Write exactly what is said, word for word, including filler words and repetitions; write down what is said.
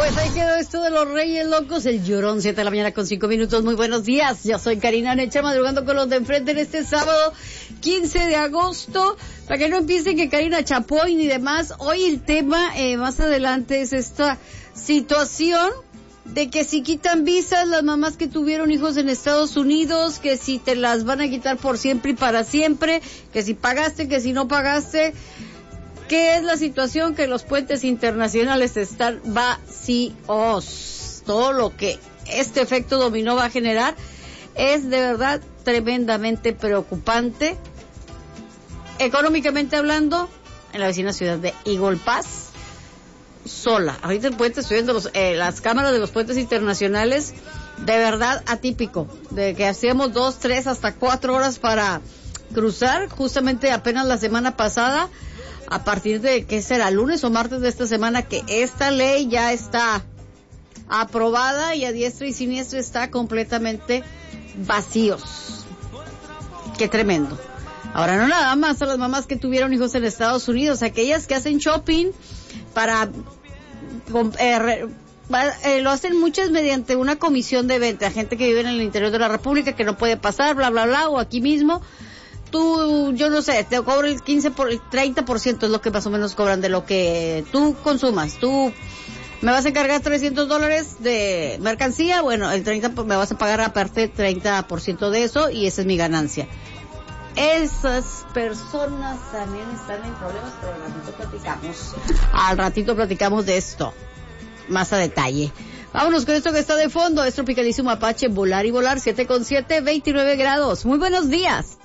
Pues ahí quedó esto de los Reyes Locos, el llorón, siete de la mañana con cinco minutos. Muy buenos días, yo soy Karina Necha, madrugando con los de enfrente en este sábado quince de agosto, para que no empiecen que Karina Chapoy ni demás. Hoy el tema, eh, más adelante, es esta situación de que si quitan visas las mamás que tuvieron hijos en Estados Unidos, que si te las van a quitar por siempre y para siempre, que si pagaste, que si no pagaste. ¿Qué es la situación? Que los puentes internacionales están vacíos. Todo lo que este efecto dominó va a generar es de verdad tremendamente preocupante. Económicamente hablando, en la vecina ciudad de Eagle Pass, sola. Ahorita el puente, estoy viendo los, eh, las cámaras de los puentes internacionales, de verdad atípico. De que hacíamos dos, tres, hasta cuatro horas para cruzar. Justamente apenas la semana pasada, a partir de, ¿qué será? Lunes o martes de esta semana, que esta ley ya está aprobada y a diestra y siniestra está completamente vacíos. Qué tremendo. Ahora, no nada más a las mamás que tuvieron hijos en Estados Unidos, aquellas que hacen shopping para, eh, eh, lo hacen muchas mediante una comisión de venta, gente que vive en el interior de la República, que no puede pasar, bla, bla, bla, o aquí mismo. Tú, yo no sé, te cobro el quince por, el treinta por ciento es lo que más o menos cobran de lo que tú consumas. Tú me vas a encargar trescientos dólares de mercancía, bueno, el treinta me vas a pagar aparte treinta por ciento de eso y esa es mi ganancia. Esas personas también están en problemas, pero al ratito platicamos. Al ratito platicamos de esto, más a detalle. Vámonos con esto que está de fondo, es Tropicalísimo Apache, volar y volar, siete con siete, veintinueve grados. Muy buenos días.